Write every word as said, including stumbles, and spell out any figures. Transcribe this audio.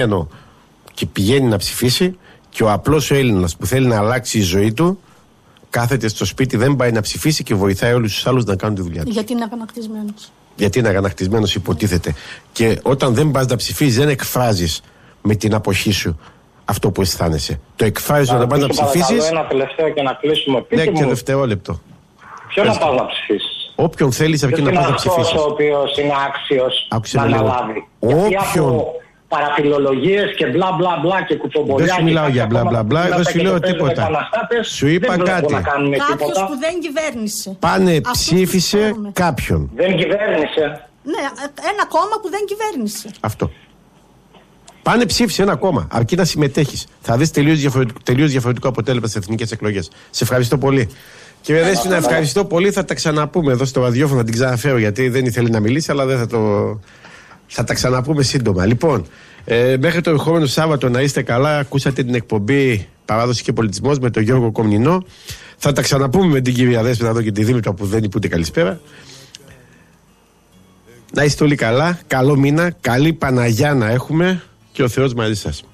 και πηγαίνει να ψηφίσει, και ο απλός ο Έλληνας που θέλει να αλλάξει η ζωή του κάθεται στο σπίτι, δεν πάει να ψηφίσει και βοηθάει όλους τους άλλους να κάνουν τη δουλειά του. Γιατί είναι αγανακτισμένος. Γιατί είναι αγανακτισμένος, υποτίθεται. Και όταν δεν πας να ψηφίσεις, δεν εκφράζεις με την αποχή σου αυτό που αισθάνεσαι. Το εκφράζεις όταν πας να ψηφίσεις. Ένα τελευταίο και να κλείσουμε. Ναι, και δευτερόλεπτο. Ποιο να πας να ψηφίσεις? Όποιον θέλεις από εκεί να πας να ψηφίσεις. Ποιος είναι αυτός ο οποίος είναι άξιος να αναλάβει? Όποιον. Παραφιλολογίες και μπλα μπλα μπλα και κουτσομπολιά. Δεν σου μιλάω για μπλα μπλα μπλα, δεν σου λέω τίποτα. Σου είπα κάτι. Κάποιος που δεν κυβέρνησε. Πάνε ψήφισε κάποιον. Δεν κυβέρνησε. Ναι, ένα κόμμα που δεν κυβέρνησε. Αυτό. Πάνε ψήφισε ένα κόμμα, αρκεί να συμμετέχεις. Θα δεις τελείως διαφορετικό, τελείως διαφορετικό αποτέλεσμα στις εθνικές εκλογές. Σε ευχαριστώ πολύ. Κύριε Δέσποινα, ευχαριστώ πολύ. Θα τα ξαναπούμε εδώ στο ραδιόφωνο, θα την ξαναφέρω γιατί δεν ήθελε να μιλήσει, αλλά δεν θα το. Θα τα ξαναπούμε σύντομα. Λοιπόν, ε, μέχρι το ερχόμενο Σάββατο να είστε καλά. Ακούσατε την εκπομπή Παράδοση και Πολιτισμός με τον Γιώργο Κομνηνό. Θα τα ξαναπούμε με την κυρία Δέσποινα εδώ και τη Δήμητρα που δεν είπε καλησπέρα. Να είστε όλοι καλά. Καλό μήνα. Καλή Παναγιά να έχουμε και ο Θεός μαζί σας.